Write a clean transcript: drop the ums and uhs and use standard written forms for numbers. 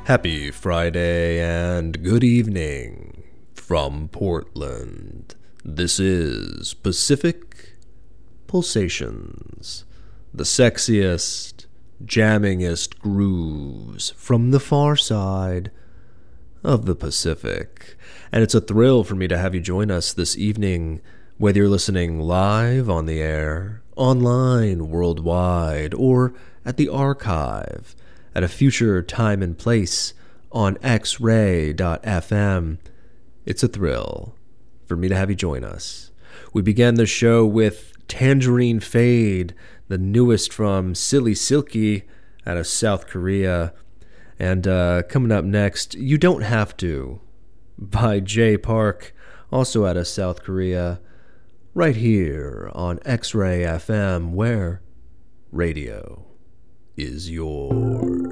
Happy Friday and good evening from Portland. This is Pacific Pulsations, the sexiest, jammingest grooves from the far side of the Pacific. And it's a thrill for me to have you join us this evening, whether you're listening live on the air, online, worldwide, or at the archive at a future time and place on xray.fm. It's a thrill for me to have you join us. We began the show with Tangerine Fade, the newest from Silly Silky out of South Korea. And coming up next, You Don't Have To by Jay Park, also out of South Korea, right here on X-Ray FM, where radio is yours.